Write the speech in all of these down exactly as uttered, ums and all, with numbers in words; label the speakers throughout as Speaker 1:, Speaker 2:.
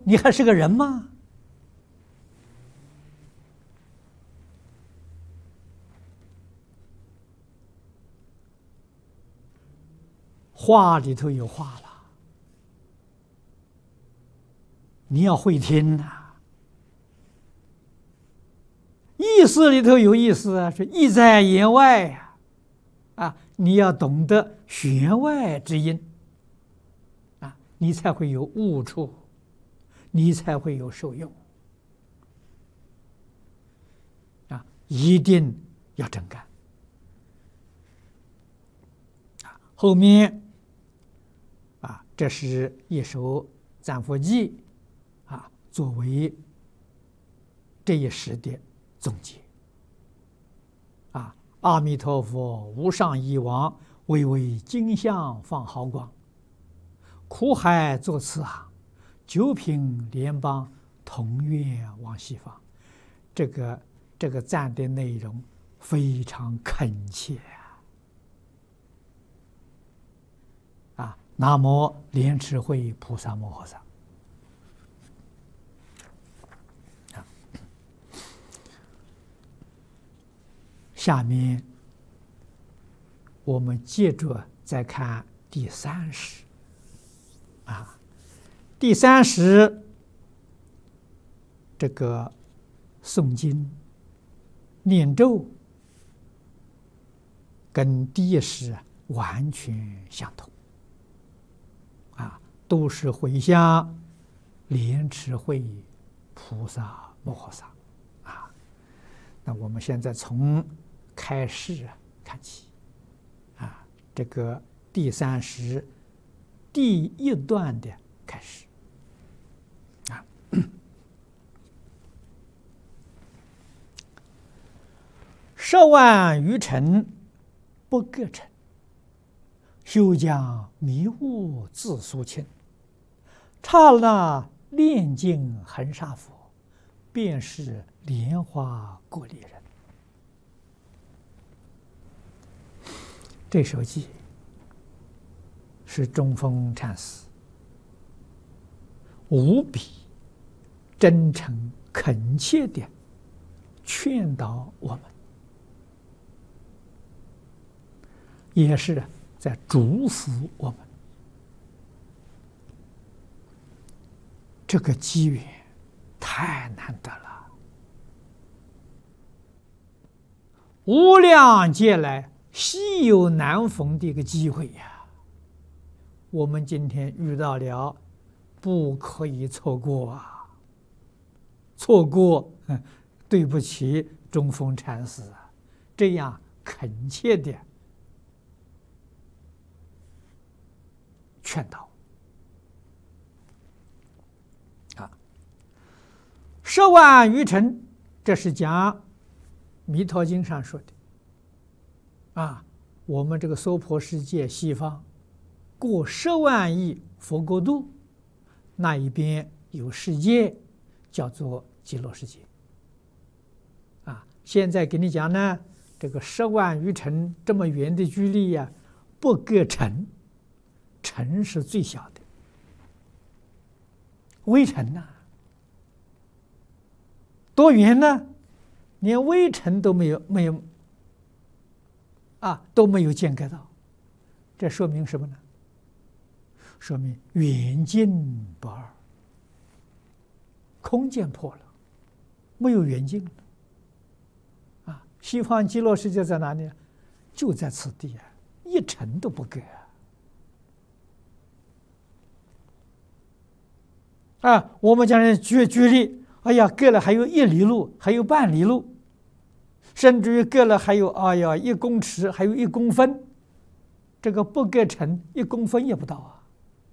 Speaker 1: 你还是个人吗？话里头有话了，你要会听呐、啊。意思里头有意思啊，是意在言外呀、啊，啊，你要懂得弦外之音，啊，你才会有悟处，你才会有受用，啊，一定要真干。啊，后面。啊，这是一首赞佛偈，啊，作为这一时的总结。啊，阿弥陀佛，无上义王，巍巍金像放毫光，苦海作慈航，九品莲邦同愿往西方。这个这个赞的内容非常恳切。南无莲池会菩萨摩诃萨。下面我们接着再看第三十。啊，第三十这个诵经念咒跟第一十完全相同。啊，都是回向莲池会菩萨摩诃萨啊。那我们现在从开始看起啊，这个第三十第一段的开始啊。十万余尘不各尘，休将迷雾自苏清。刹那炼尽恒沙佛，便是莲花过离人。这首偈是中峰禅师无比真诚恳切的劝导我们，也是在祝福我们。这个机缘太难得了，无量劫来稀有难逢的一个机会呀！我们今天遇到了，不可以错过啊！错过，对不起中峰禅师啊！这样恳切的劝导啊！十万余尘，这是讲《弥陀经》上说的啊。我们这个娑婆世界西方过十万亿佛国度，那一边有世界叫做极乐世界啊。现在给你讲呢，这个十万余尘这么远的距离呀、啊，不隔尘。尘是最小的，微尘呐、啊，多远呢？连微尘都没有，没有啊，都没有间隔到。这说明什么呢？说明远近不二，空间破了，没有远近了。啊，西方极乐世界在哪里？就在此地啊，一尘都不隔。啊，我们将来举举例，哎呀，隔了还有一里路，还有半里路，甚至于隔了还有，哎呀，一公尺，还有一公分，这个不隔尘一公分也不到啊。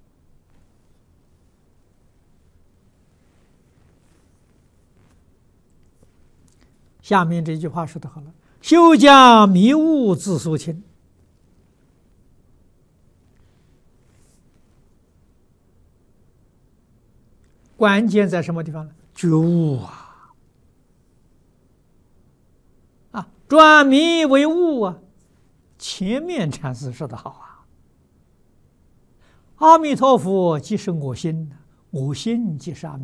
Speaker 1: 下面这句话说得好了：“休将迷雾自苏清。”关键在什么地方呢？觉悟啊！啊，转迷为悟啊！前面禅师说得好啊，阿弥陀佛即是我心，我心即是阿弥